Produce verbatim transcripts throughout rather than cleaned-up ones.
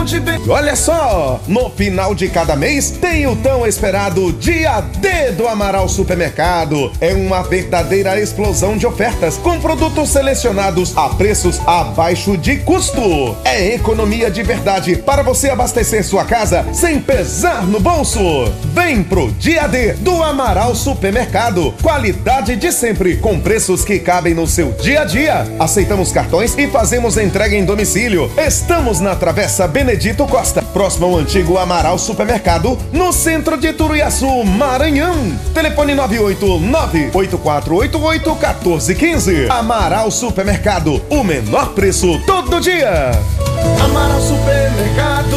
de bem. Olha só, no final de cada mês tem o tão esperado Dia D do Amaral Supermercado. É uma verdadeira explosão de ofertas com produtos selecionados a preços abaixo de custo. É economia de verdade para você abastecer sua casa sem pesar no bolso. Vem pro Dia D do Amaral Supermercado. Qualidade de sempre com preços que cabem no seu dia a dia. Aceitamos cartões e fazemos entrega em domicílio. Estamos na Travessa Benedito Costa, próximo ao antigo Amaral Supermercado, no centro de Turuiaçu, Maranhão. Telefone nove oito nove, oito quatro oito oito, um quatro um cinco. Amaral Supermercado, o menor preço todo dia. Amaral Supermercado.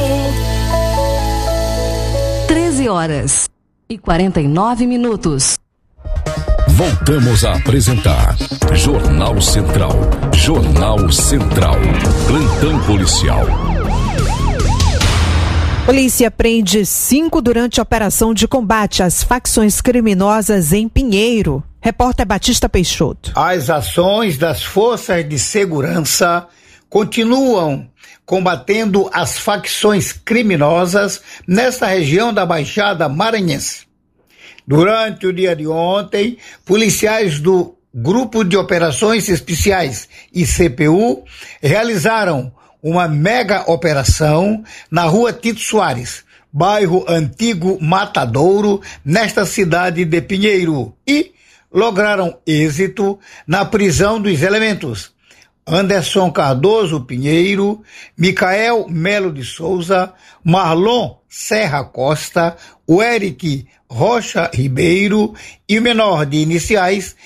treze horas e quarenta e nove minutos. Voltamos a apresentar Jornal Central. Jornal Central. Plantão policial. Polícia prende cinco durante a operação de combate às facções criminosas em Pinheiro. Repórter Batista Peixoto. As ações das forças de segurança continuam combatendo as facções criminosas nesta região da Baixada Maranhense. Durante o dia de ontem, policiais do Grupo de Operações Especiais I C P U realizaram uma mega operação na rua Tito Soares, bairro Antigo Matadouro, nesta cidade de Pinheiro, e lograram êxito na prisão dos elementos Anderson Cardoso Pinheiro, Micael Melo de Souza, Marlon Serra Costa, o Eric Rocha Ribeiro e o menor de iniciais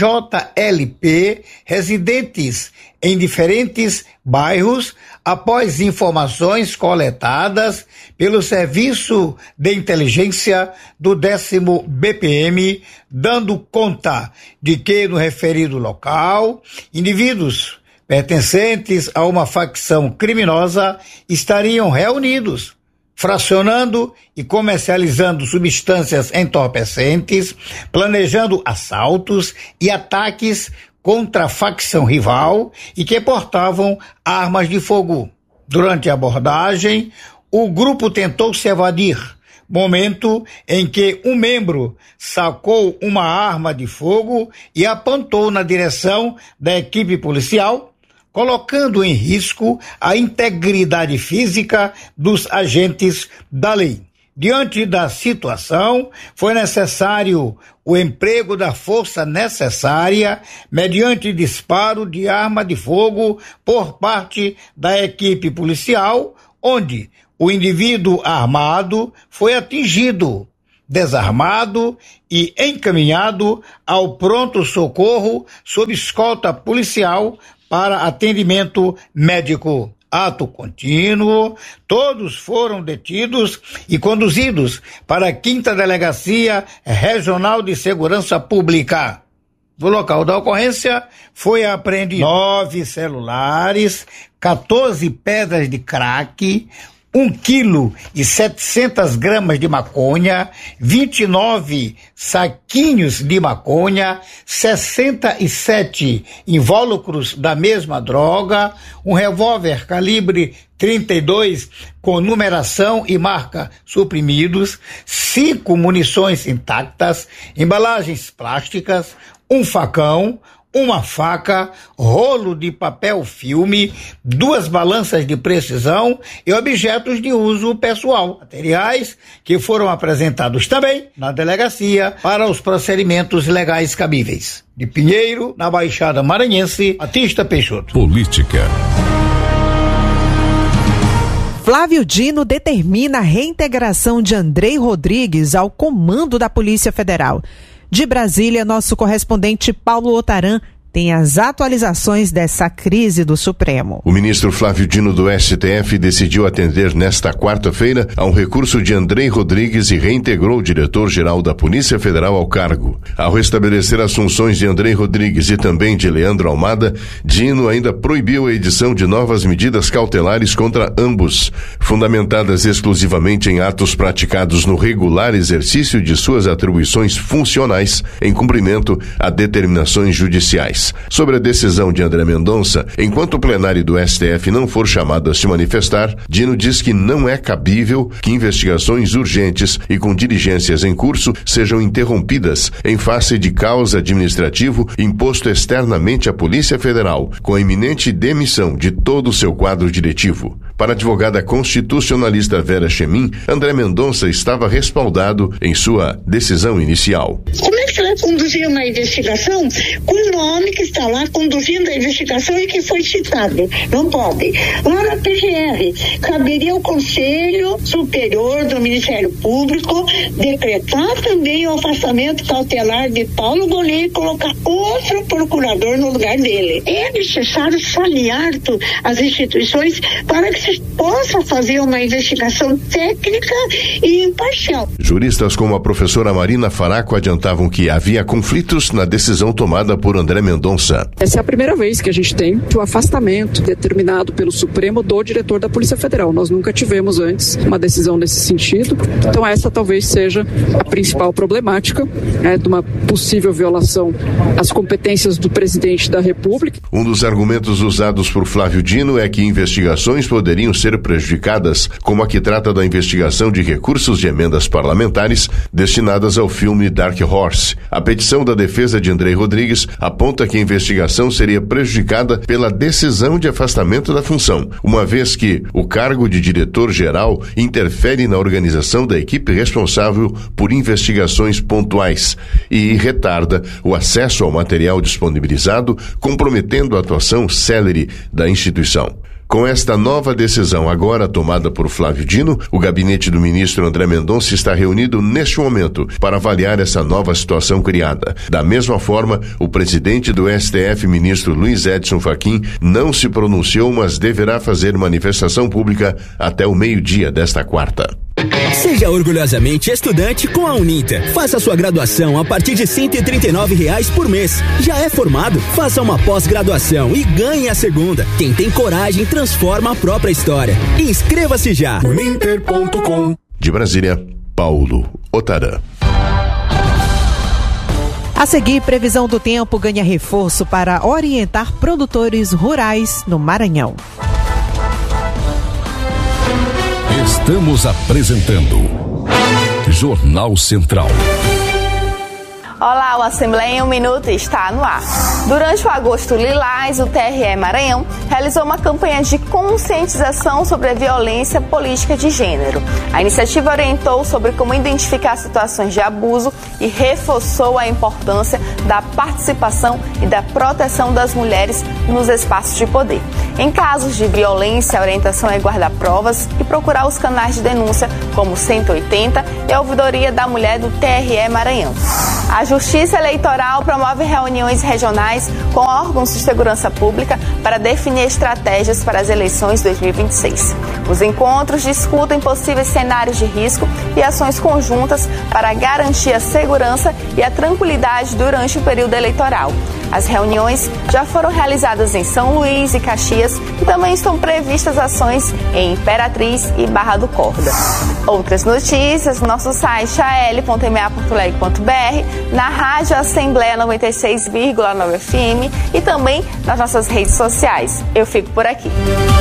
J L P, residentes em diferentes bairros, após informações coletadas pelo Serviço de Inteligência do décimo B P M, dando conta de que no referido local, indivíduos pertencentes a uma facção criminosa estariam reunidos, fracionando e comercializando substâncias entorpecentes, planejando assaltos e ataques contra a facção rival e que portavam armas de fogo. Durante a abordagem, o grupo tentou se evadir, momento em que um membro sacou uma arma de fogo e apontou na direção da equipe policial, colocando em risco a integridade física dos agentes da lei. Diante da situação, foi necessário o emprego da força necessária mediante disparo de arma de fogo por parte da equipe policial, onde o indivíduo armado foi atingido, desarmado e encaminhado ao pronto-socorro sob escolta policial para atendimento médico. Ato contínuo, todos foram detidos e conduzidos para a quinta Delegacia Regional de Segurança Pública. No local da ocorrência, foi apreendido nove celulares, quatorze pedras de crack, um quilo e setecentas gramas de maconha, vinte e nove saquinhos de maconha, sessenta e sete invólucros da mesma droga, um revólver calibre trinta e dois com numeração e marca suprimidos, cinco munições intactas, embalagens plásticas, um facão, uma faca, rolo de papel filme, duas balanças de precisão e objetos de uso pessoal. Materiais que foram apresentados também na delegacia para os procedimentos legais cabíveis. De Pinheiro, na Baixada Maranhense, Batista Peixoto. Política. Flávio Dino determina a reintegração de Andrei Rodrigues ao comando da Polícia Federal. De Brasília, nosso correspondente Paulo Otaran tem as atualizações dessa crise do Supremo. O ministro Flávio Dino do S T F decidiu atender nesta quarta-feira a um recurso de Andrei Rodrigues e reintegrou o diretor-geral da Polícia Federal ao cargo. Ao restabelecer as funções de Andrei Rodrigues e também de Leandro Almada, Dino ainda proibiu a edição de novas medidas cautelares contra ambos, fundamentadas exclusivamente em atos praticados no regular exercício de suas atribuições funcionais em cumprimento a determinações judiciais. Parlamentares. Sobre a decisão de André Mendonça, enquanto o plenário do S T F não for chamado a se manifestar, Dino diz que não é cabível que investigações urgentes e com diligências em curso sejam interrompidas em face de causa administrativo imposto externamente à Polícia Federal, com a iminente demissão de todo o seu quadro diretivo. Para a advogada constitucionalista Vera Chemin, André Mendonça estava respaldado em sua decisão inicial. Como é que você vai conduzir uma investigação com o nome que está lá conduzindo a investigação e que foi citado? Não pode. Lá na P G R, caberia ao Conselho Superior do Ministério Público decretar também o afastamento cautelar de Paulo Gonet e colocar outro procurador no lugar dele. É necessário sanear as instituições para que se possa fazer uma investigação técnica e imparcial. Juristas como a professora Marina Faraco adiantavam que havia conflitos na decisão tomada por André Mendonça. Essa é a primeira vez que a gente tem o afastamento determinado pelo Supremo do diretor da Polícia Federal. Nós nunca tivemos antes uma decisão nesse sentido. Então essa talvez seja a principal problemática, né, de uma possível violação às competências do presidente da República. Um dos argumentos usados por Flávio Dino é que investigações poderiam ser prejudicadas, como a que trata da investigação de recursos de emendas parlamentares destinadas ao filme Dark Horse. A petição da defesa de Andrei Rodrigues aponta que a investigação seria prejudicada pela decisão de afastamento da função, uma vez que o cargo de diretor-geral interfere na organização da equipe responsável por investigações pontuais e retarda o acesso ao material disponibilizado, comprometendo a atuação célere da instituição. Com esta nova decisão agora tomada por Flávio Dino, o gabinete do ministro André Mendonça está reunido neste momento para avaliar essa nova situação criada. Da mesma forma, o presidente do S T F, ministro Luiz Edson Fachin, não se pronunciou, mas deverá fazer manifestação pública até o meio-dia desta quarta. Seja orgulhosamente estudante com a Uninter. Faça sua graduação a partir de cento e trinta e nove reais por mês. Já é formado? Faça uma pós-graduação e ganhe a segunda. Quem tem coragem transforma a própria história. Inscreva-se já. uninter ponto com. De Brasília, Paulo Otarã. A seguir, previsão do tempo ganha reforço para orientar produtores rurais no Maranhão. Estamos apresentando Jornal Central. Olá, o Assembleia em um Minuto está no ar. Durante o Agosto Lilás, o T R E Maranhão realizou uma campanha de conscientização sobre a violência política de gênero. A iniciativa orientou sobre como identificar situações de abuso e reforçou a importância da participação e da proteção das mulheres nos espaços de poder. Em casos de violência, a orientação é guardar provas e procurar os canais de denúncia, como cento e oitenta e a Ouvidoria da Mulher do T R E Maranhão. A Justiça Eleitoral promove reuniões regionais com órgãos de segurança pública para definir estratégias para as eleições dois mil e vinte e seis. Os encontros discutem possíveis cenários de risco e ações conjuntas para garantir a segurança e a tranquilidade durante o período eleitoral. As reuniões já foram realizadas em São Luís e Caxias e também estão previstas ações em Imperatriz e Barra do Corda. Outras notícias no nosso site a l ponto m a ponto leg ponto b r, na Rádio Assembleia noventa e seis vírgula nove F M e também nas nossas redes sociais. Eu fico por aqui.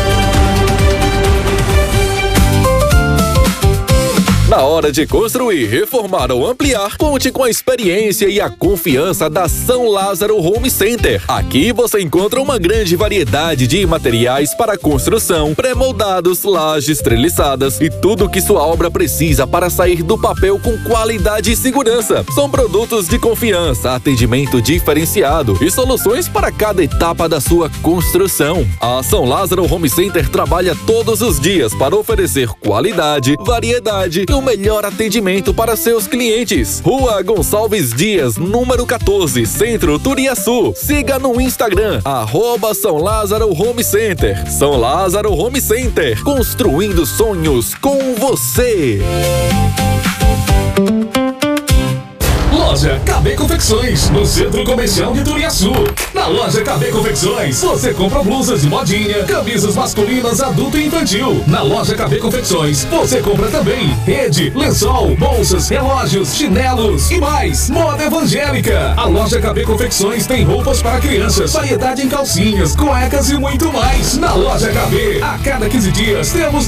Na hora de construir, reformar ou ampliar, conte com a experiência e a confiança da São Lázaro Home Center. Aqui você encontra uma grande variedade de materiais para construção, pré-moldados, lajes treliçadas e tudo o que sua obra precisa para sair do papel com qualidade e segurança. São produtos de confiança, atendimento diferenciado e soluções para cada etapa da sua construção. A São Lázaro Home Center trabalha todos os dias para oferecer qualidade, variedade e o melhor atendimento para seus clientes. Rua Gonçalves Dias, número quatorze, Centro, Turiaçu. Siga no Instagram, arroba São Lázaro Home Center. São Lázaro Home Center, construindo sonhos com você. Loja K B Confecções, no Centro Comercial de Turiaçu. Na loja K B Confecções, você compra blusas de modinha, camisas masculinas, adulto e infantil. Na loja K B Confecções, você compra também rede, lençol, bolsas, relógios, chinelos e mais. Moda evangélica. A loja K B Confecções tem roupas para crianças, variedade em calcinhas, cuecas e muito mais. Na loja K B, a cada quinze dias temos